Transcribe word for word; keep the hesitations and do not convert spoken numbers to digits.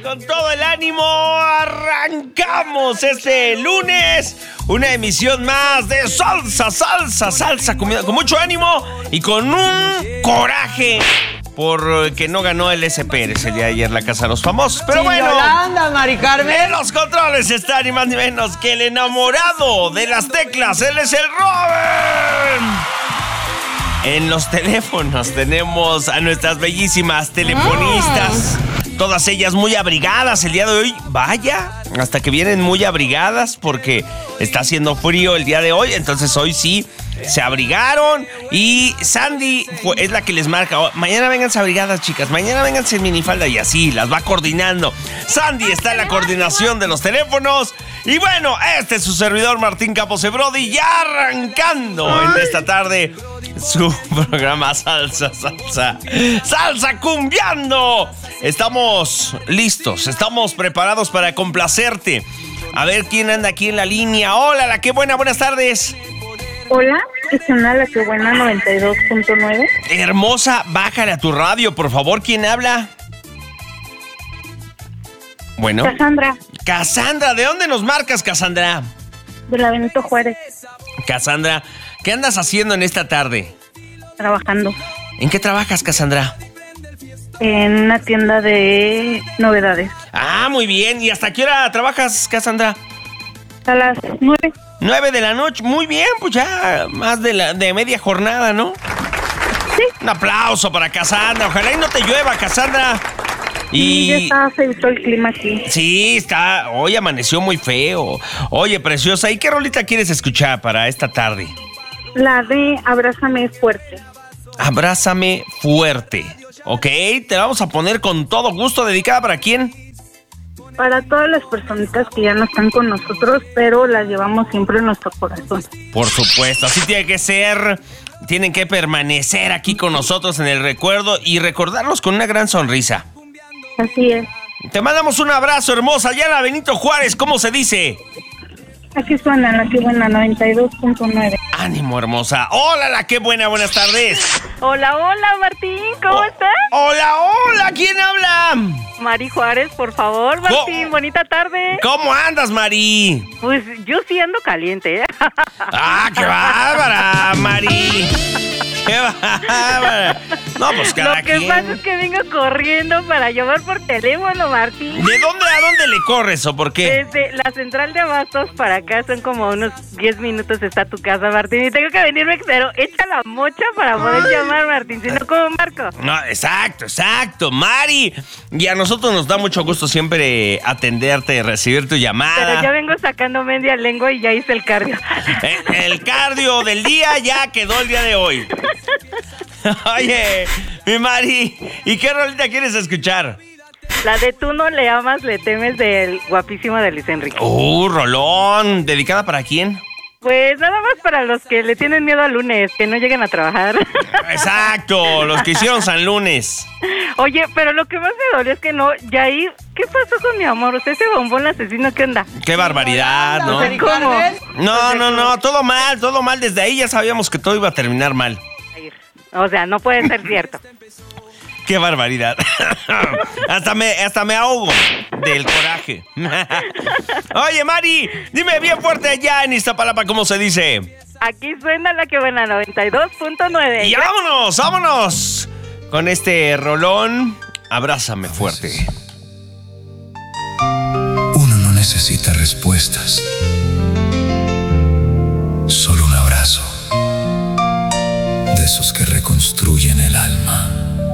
Con todo el ánimo arrancamos este lunes una emisión más de salsa, salsa, salsa, comida, con mucho ánimo y con un coraje porque no ganó el S. Pérez el día de ayer la Casa de los Famosos. Pero bueno, Yolanda, Mari Carmen. En los controles está ni más ni menos que el enamorado de las teclas. Él es el Robert. En los teléfonos tenemos a nuestras bellísimas telefonistas. Todas ellas muy abrigadas el día de hoy. Vaya, hasta que vienen muy abrigadas porque está haciendo frío el día de hoy. Entonces hoy sí se abrigaron. Y Sandy pues, es la que les marca. Oh, mañana vénganse abrigadas, chicas. Mañana vénganse en minifalda. Y así las va coordinando. Sandy está en la coordinación de los teléfonos. Y bueno, este es su servidor Martín Campos Ebrodi. Ya arrancando en esta tarde su programa Salsa, Salsa, Salsa Cumbiando. Estamos listos, estamos preparados para complacerte. A ver quién anda aquí en la línea. Hola, la que buena, buenas tardes. Hola, es una la que buena noventa y dos punto nueve. Hermosa, bájale a tu radio, por favor. ¿Quién habla? Bueno. Cassandra. Cassandra, ¿de dónde nos marcas, Cassandra? De la Benito Juárez. Cassandra, ¿qué andas haciendo en esta tarde? Trabajando. ¿En qué trabajas, Cassandra? En una tienda de novedades. Ah, muy bien. ¿Y hasta qué hora trabajas, Cassandra? A las nueve. Nueve de la noche. Muy bien, pues ya más de, la, de media jornada, ¿no? Sí. Un aplauso para Cassandra. Ojalá y no te llueva, Cassandra. Y ya está feito el clima aquí. Sí, está. Hoy amaneció muy feo. Oye, preciosa, ¿y qué rolita quieres escuchar para esta tarde? La de Abrázame Fuerte. Abrázame Fuerte. Ok, te la vamos a poner con todo gusto. ¿Dedicada para quién? Para todas las personitas que ya no están con nosotros, pero las llevamos siempre en nuestro corazón. Por supuesto, así tiene que ser. Tienen que permanecer aquí con nosotros en el recuerdo y recordarlos con una gran sonrisa. Así es. Te mandamos un abrazo, hermosa. Allá en la Benito Juárez, ¿cómo se dice? Aquí suena la que buena noventa y dos punto nueve. Ánimo, hermosa. Hola, la que buena, buenas tardes. Hola, hola, Martín, ¿cómo oh, estás? Hola, hola, ¿quién habla? Mari Juárez, por favor, Martín, ¿Cómo? Bonita tarde. ¿Cómo andas, Mari? Pues yo sí ando caliente, ¿eh? ¡Ah, qué bárbara, Mari! ¡Qué bárbara! No, pues cada Lo que quien. pasa es que vengo corriendo para llamar por teléfono, Martín. ¿De dónde a dónde le corres o por qué? Desde la central de abastos para acá son como unos diez minutos está tu casa, Martín. Y tengo que venirme, pero echa la mocha para poder Ay. llamar, Martín. Si no, ¿cómo marco? No, exacto, exacto, Mari. Y a nosotros nos da mucho gusto siempre atenderte, recibir tu llamada. Pero ya vengo sacando media lengua y ya hice el cardio. El, el cardio del día ya quedó el día de hoy. Oye, mi Mari, ¿y qué rolita quieres escuchar? La de Tú no le amas, le temes del guapísimo de Luis Enrique. Uh, rolón. ¿Dedicada para quién? Pues nada más para los que le tienen miedo al lunes, que no lleguen a trabajar. Exacto, los que hicieron San Lunes. Oye, pero lo que más me dolió es que no, Yair, ¿qué pasó con mi amor? ¿Usted ese bombón asesino qué onda? Qué barbaridad, ¿no? ¿Cómo? No, no, no, todo mal, todo mal. Desde ahí ya sabíamos que todo iba a terminar mal. O sea, no puede ser cierto. Qué barbaridad. hasta me hasta me ahogo del coraje. Oye, Mari, dime bien fuerte allá en Iztapalapa, ¿cómo se dice? Aquí suena la que buena noventa y dos punto nueve. Y vámonos, vámonos con este rolón. Abrázame fuerte. Uno no necesita respuestas. Solo un abrazo. De esos que reconstruyen el alma.